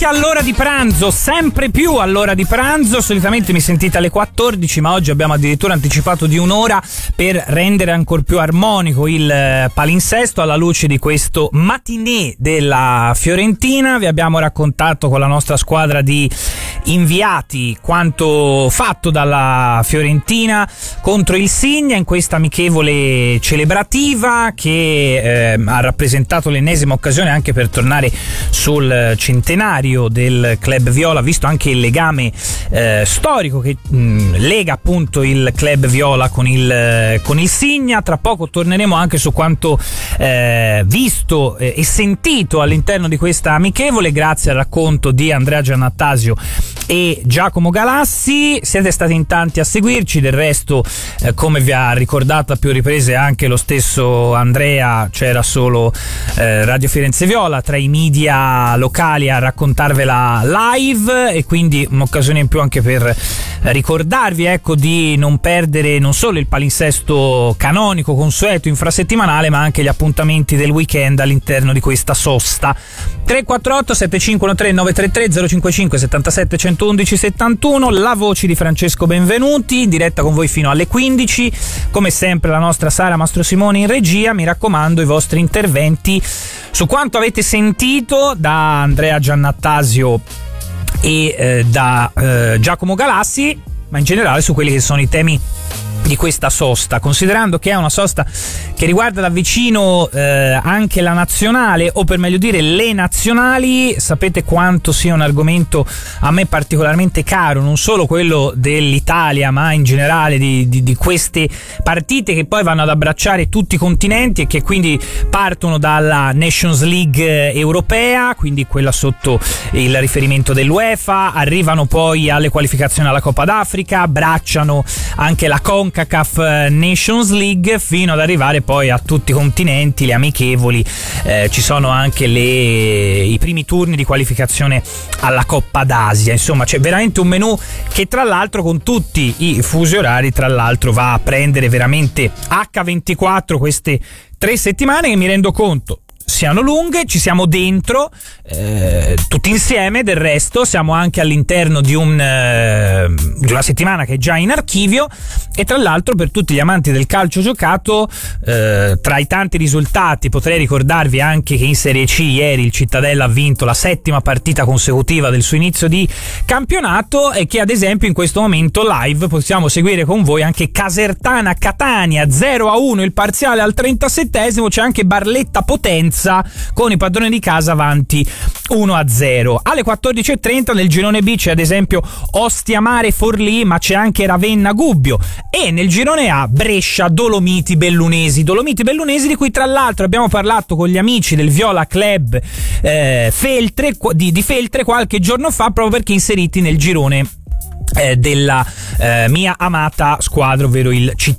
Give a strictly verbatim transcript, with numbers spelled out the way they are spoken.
anche all'ora di pranzo, sempre più all'ora di pranzo. Solitamente mi sentite alle quattordici, ma oggi abbiamo addirittura anticipato di un'ora per rendere ancora più armonico il palinsesto alla luce di questo matinée della Fiorentina. Vi abbiamo raccontato con la nostra squadra di inviati quanto fatto dalla Fiorentina contro il Signa in questa amichevole celebrativa che eh, ha rappresentato l'ennesima occasione anche per tornare sul centenario del Club Viola, visto anche il legame eh, storico che mh, lega appunto il Club Viola con il, con il Signa. Tra poco torneremo anche su quanto eh, visto eh, e sentito all'interno di questa amichevole grazie al racconto di Andrea Giannattasio e Giacomo Galassi. Siete stati in tanti a seguirci, del resto eh, come vi ha ricordato a più riprese anche lo stesso Andrea, c'era solo eh, Radio Firenze Viola tra i media locali a raccontarvela live, e quindi un'occasione in più anche per ricordarvi ecco di non perdere non solo il palinsesto canonico consueto infrasettimanale, ma anche gli appuntamenti del weekend all'interno di questa sosta. Tre quattro otto sette cinque uno tre nove tre tre zero cinque cinque settantasette centoundici settantuno, la voce di Francesco Benvenuti in diretta con voi fino alle quindici. Come sempre la nostra Sara Mastro Simone in regia. Mi raccomando i vostri interventi su quanto avete sentito da Andrea Giannattasio e eh, da eh, Giacomo Galassi, ma in generale su quelli che sono i temi di questa sosta, considerando che è una sosta che riguarda da vicino eh, anche la nazionale, o per meglio dire le nazionali. Sapete quanto sia un argomento a me particolarmente caro, non solo quello dell'Italia, ma in generale di, di, di queste partite che poi vanno ad abbracciare tutti i continenti e che quindi partono dalla Nations League europea, quindi quella sotto il riferimento dell'UEFA, arrivano poi alle qualificazioni alla Coppa d'Africa, abbracciano anche la CONCACAF Nations League, fino ad arrivare poi a tutti i continenti, le amichevoli, eh, ci sono anche le, i primi turni di qualificazione alla Coppa d'Asia. Insomma, c'è veramente un menù che tra l'altro con tutti i fusi orari tra l'altro va a prendere veramente acca ventiquattro queste tre settimane, che mi rendo conto siano lunghe, ci siamo dentro eh, tutti insieme. Del resto siamo anche all'interno di, un, eh, di una settimana che è già in archivio, e tra l'altro per tutti gli amanti del calcio giocato, eh, tra i tanti risultati potrei ricordarvi anche che in Serie C ieri il Cittadella ha vinto la settima partita consecutiva del suo inizio di campionato, e che ad esempio in questo momento live possiamo seguire con voi anche Casertana Catania zero a uno il parziale al trentasettesimo. C'è anche Barletta Potenza con i padroni di casa avanti uno a zero. Alle quattordici e trenta nel girone B c'è ad esempio Ostia Mare Forlì, ma c'è anche Ravenna Gubbio, e nel girone A Brescia Dolomiti Bellunesi. Dolomiti Bellunesi di cui tra l'altro abbiamo parlato con gli amici del Viola Club eh, Feltre, di, di Feltre qualche giorno fa, proprio perché inseriti nel girone eh, della eh, mia amata squadra, ovvero il Città